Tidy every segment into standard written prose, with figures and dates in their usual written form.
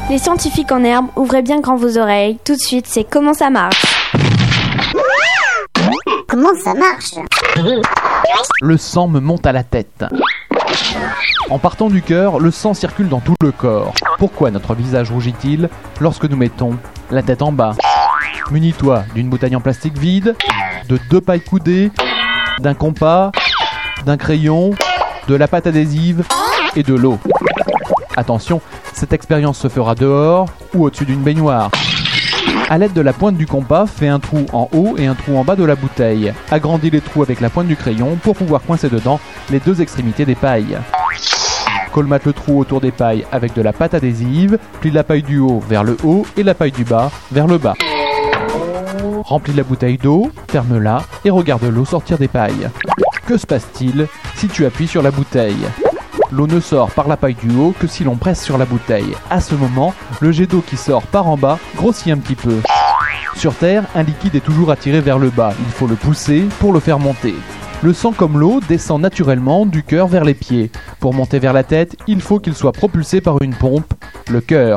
Les scientifiques en herbe, ouvrez bien grand vos oreilles. Tout de suite, c'est comment ça marche. Comment ça marche? Le sang me monte à la tête. En partant du cœur, le sang circule dans tout le corps. Pourquoi notre visage rougit-il lorsque nous mettons la tête en bas? Munis-toi d'une bouteille en plastique vide, de 2 pailles coudées, d'un compas, d'un crayon, de la pâte adhésive et de l'eau. Attention, cette expérience se fera dehors ou au-dessus d'une baignoire. A l'aide de la pointe du compas, fais un trou en haut et un trou en bas de la bouteille. Agrandis les trous avec la pointe du crayon pour pouvoir coincer dedans les 2 extrémités des pailles. Colmate le trou autour des pailles avec de la pâte adhésive, plie la paille du haut vers le haut et la paille du bas vers le bas. Remplis la bouteille d'eau, ferme-la et regarde l'eau sortir des pailles. Que se passe-t-il si tu appuies sur la bouteille? L'eau ne sort par la paille du haut que si l'on presse sur la bouteille. À ce moment, le jet d'eau qui sort par en bas grossit un petit peu. Sur Terre, un liquide est toujours attiré vers le bas. Il faut le pousser pour le faire monter. Le sang comme l'eau descend naturellement du cœur vers les pieds. Pour monter vers la tête, il faut qu'il soit propulsé par une pompe, le cœur.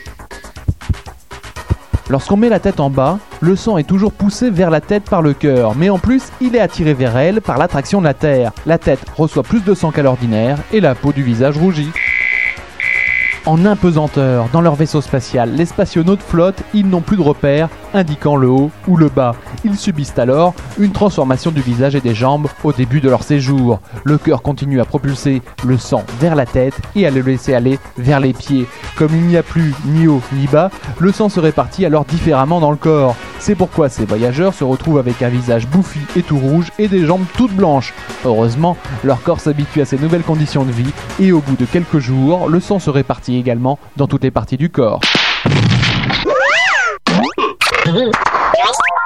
Lorsqu'on met la tête en bas, le sang est toujours poussé vers la tête par le cœur, mais en plus, il est attiré vers elle par l'attraction de la Terre. La tête reçoit plus de sang qu'à l'ordinaire et la peau du visage rougit. En impesanteur, dans leur vaisseau spatial, les spationautes flottent, ils n'ont plus de repères indiquant le haut ou le bas. Ils subissent alors une transformation du visage et des jambes au début de leur séjour. Le cœur continue à propulser le sang vers la tête et à le laisser aller vers les pieds. Comme il n'y a plus ni haut ni bas, le sang se répartit alors différemment dans le corps. C'est pourquoi ces voyageurs se retrouvent avec un visage bouffi et tout rouge et des jambes toutes blanches. Heureusement, leur corps s'habitue à ces nouvelles conditions de vie et au bout de quelques jours, le sang se répartit également dans toutes les parties du corps.